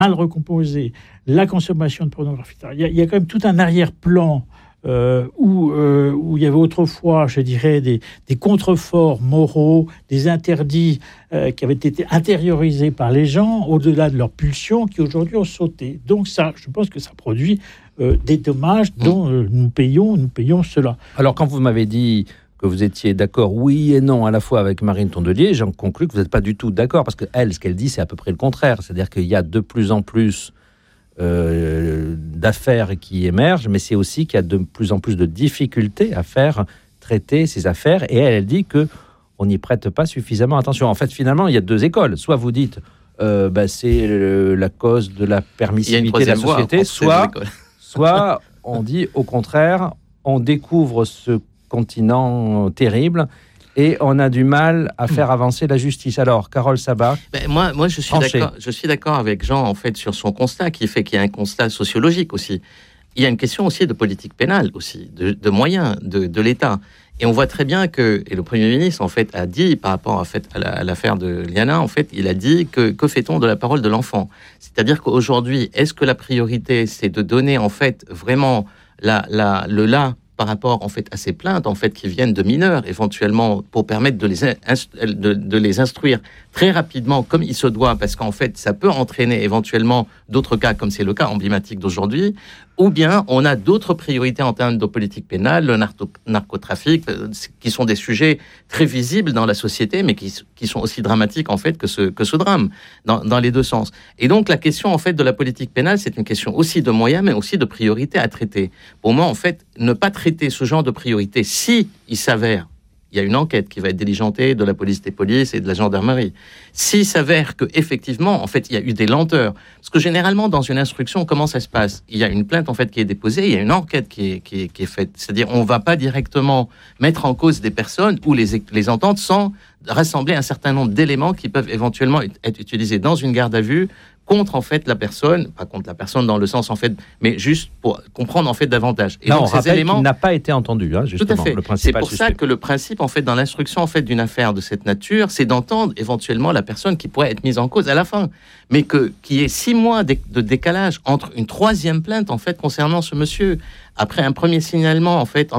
mal recomposé, la consommation de pornographie. Il y a quand même tout un arrière-plan où il y avait autrefois, je dirais, des contreforts moraux, des interdits qui avaient été intériorisés par les gens au-delà de leurs pulsions, qui aujourd'hui ont sauté. Donc ça, je pense que ça produit des dommages dont nous payons cela. Alors quand vous m'avez dit que vous étiez d'accord oui et non à la fois avec Marine Tondelier, j'en conclus que vous n'êtes pas du tout d'accord, parce que elle, ce qu'elle dit, c'est à peu près le contraire. C'est-à-dire qu'il y a de plus en plus d'affaires qui émergent, mais c'est aussi qu'il y a de plus en plus de difficultés à faire traiter ces affaires, et elle dit qu'on n'y prête pas suffisamment attention. En fait, finalement, il y a deux écoles. Soit vous dites c'est la cause de la permissivité de la société, soit on dit au contraire, on découvre ce continent terrible et on a du mal à faire avancer la justice. Alors, Carole Sabat. Moi, je suis d'accord avec Jean, en fait, sur son constat, qui fait qu'il y a un constat sociologique aussi. Il y a une question aussi de politique pénale, aussi, de moyens de l'État. Et on voit très bien que, et le Premier ministre, en fait, a dit, par rapport en fait, à l'affaire de Liana, en fait, il a dit que fait-on de la parole de l'enfant ? C'est-à-dire qu'aujourd'hui, est-ce que la priorité, c'est de donner, en fait, vraiment le là par rapport en fait à ces plaintes en fait qui viennent de mineurs éventuellement, pour permettre de les instruire très rapidement comme il se doit, parce qu'en fait ça peut entraîner éventuellement d'autres cas comme c'est le cas emblématique d'aujourd'hui, ou bien on a d'autres priorités en termes de politique pénale, le narcotrafic, qui sont des sujets très visibles dans la société, mais qui sont aussi dramatiques en fait que ce drame dans les deux sens. Et donc la question en fait de la politique pénale, c'est une question aussi de moyens, mais aussi de priorités à traiter. Pour moi en fait, ne pas traiter ce genre de priorité, si il s'avère, il y a une enquête qui va être diligentée de la police des polices et de la gendarmerie, s'il s'avère qu'effectivement, en fait, il y a eu des lenteurs, parce que généralement, dans une instruction, comment ça se passe ? Il y a une plainte, en fait, qui est déposée, il y a une enquête qui est faite. C'est-à-dire, on ne va pas directement mettre en cause des personnes ou les entendre sans rassembler un certain nombre d'éléments qui peuvent éventuellement être utilisés dans une garde à vue contre en fait la personne, pas contre la personne dans le sens en fait, mais juste pour comprendre en fait davantage. Et là, donc, on rappelle qu'il n'a pas été entendu, hein, justement. Tout à fait. Le c'est pour ça que le principe en fait dans l'instruction en fait d'une affaire de cette nature, c'est d'entendre éventuellement la personne qui pourrait être mise en cause à la fin, mais qu'il y ait 6 mois de décalage entre une troisième plainte en fait concernant ce monsieur, après un premier signalement en fait en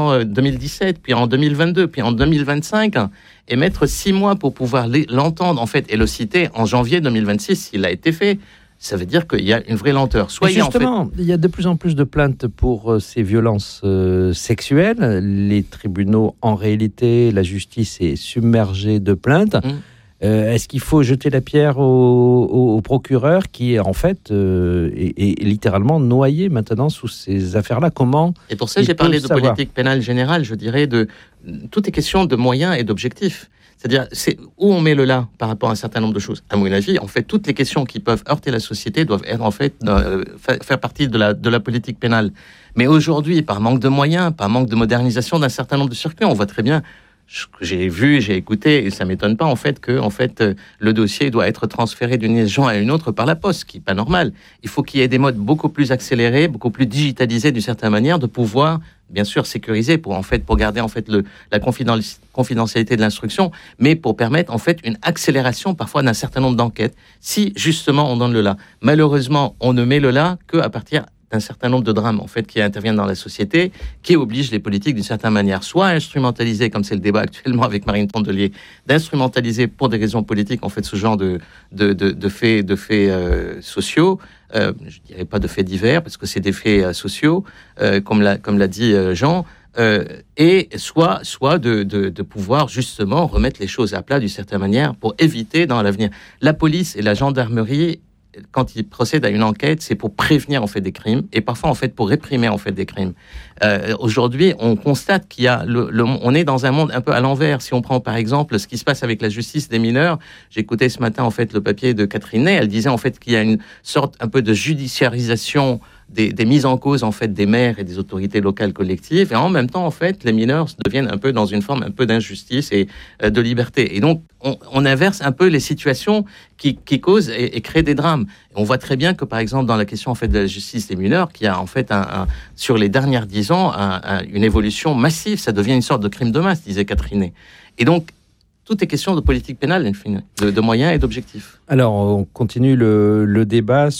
2017, puis en 2022, puis en 2025. Et mettre 6 mois pour pouvoir l'entendre en fait et le citer en janvier 2026 s'il a été fait, ça veut dire qu'il y a une vraie lenteur. Justement, il y a de plus en plus de plaintes pour ces violences sexuelles. Les tribunaux, en réalité, la justice est submergée de plaintes. Est-ce qu'il faut jeter la pierre au procureur qui, en fait, est littéralement noyé maintenant sous ces affaires-là ? Comment ? Et pour ça, j'ai parlé de politique pénale générale, je dirais, tout est question de moyens et d'objectifs. C'est-à-dire, c'est où on met le là par rapport à un certain nombre de choses. À mon avis, en fait, toutes les questions qui peuvent heurter la société doivent être, en fait, faire partie de la politique pénale. Mais aujourd'hui, par manque de moyens, par manque de modernisation d'un certain nombre de circuits, on voit très bien, j'ai vu, j'ai écouté, et ça m'étonne pas en fait que le dossier doit être transféré d'une région à une autre par la poste, ce qui n'est pas normal. Il faut qu'il y ait des modes beaucoup plus accélérés, beaucoup plus digitalisés d'une certaine manière, de pouvoir bien sûr sécuriser pour garder en fait la confidentialité de l'instruction, mais pour permettre en fait une accélération parfois d'un certain nombre d'enquêtes. Si justement on donne le là, malheureusement on ne met le là que à partir d'un certain nombre de drames en fait qui interviennent dans la société, qui obligent les politiques d'une certaine manière soit à instrumentaliser, comme c'est le débat actuellement avec Marine Tondelier, d'instrumentaliser pour des raisons politiques en fait ce genre de faits sociaux. Je dirais pas de faits divers parce que c'est des faits sociaux, comme l'a dit Jean. Et soit de pouvoir justement remettre les choses à plat d'une certaine manière pour éviter dans l'avenir. La police et la gendarmerie, quand ils procèdent à une enquête, c'est pour prévenir en fait des crimes et parfois en fait pour réprimer en fait des crimes. Aujourd'hui, on constate qu'il y a on est dans un monde un peu à l'envers. Si on prend par exemple ce qui se passe avec la justice des mineurs, j'écoutais ce matin en fait le papier de Catherine Ney, elle disait en fait qu'il y a une sorte un peu de judiciarisation des mises en cause en fait des maires et des autorités locales collectives, et en même temps en fait les mineurs deviennent un peu dans une forme un peu d'injustice et de liberté. Et donc on inverse un peu les situations qui causent et créent des drames. Et on voit très bien que par exemple dans la question en fait de la justice des mineurs, qu'il y a en fait sur les dernières 10 ans une évolution massive. Ça devient une sorte de crime de masse, disait Catherine Ney. Et donc Tout est question de politique pénale, de moyens et d'objectifs. Alors, on continue le débat